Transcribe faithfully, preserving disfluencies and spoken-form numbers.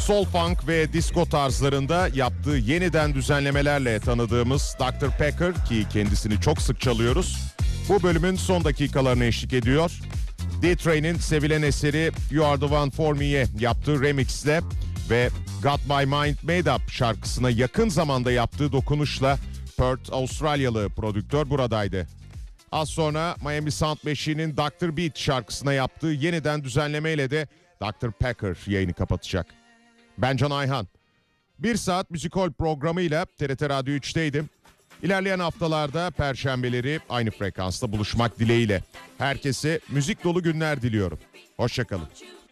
soul funk ve disco tarzlarında yaptığı yeniden düzenlemelerle tanıdığımız doktor Packer, ki kendisini çok sık çalıyoruz, bu bölümün son dakikalarına eşlik ediyor. D-Train'in sevilen eseri You Are The One For Me'ye yaptığı remixle ve Got My Mind Made Up şarkısına yakın zamanda yaptığı dokunuşla Perth, Avustralyalı prodüktör buradaydı. Az sonra Miami Sound Machine'in doktor Beat şarkısına yaptığı yeniden düzenlemeyle de doktor Packer yayını kapatacak. Ben Can Ayhan. Bir saat müzikal programıyla T R T Radyo üçteydim. İlerleyen haftalarda perşembeleri aynı frekansta buluşmak dileğiyle. Herkese müzik dolu günler diliyorum. Hoşça kalın.